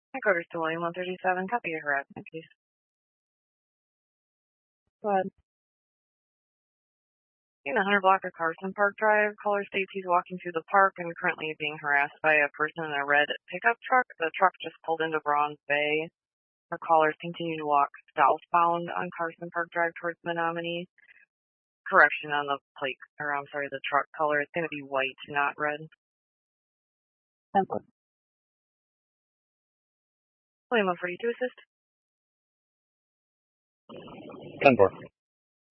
Headquarters to William 137, copy your harassment, please. Go ahead. In 100 block of Carson Park Drive, caller states he's walking through the park and currently being harassed by a person in a red pickup truck. The truck just pulled into Bronze Bay. Our callers continue to walk southbound on Carson Park Drive towards Menominee. Correction on the plate, or I'm sorry, the truck color. It's going to be white, not red. William 142, assist. 10-4.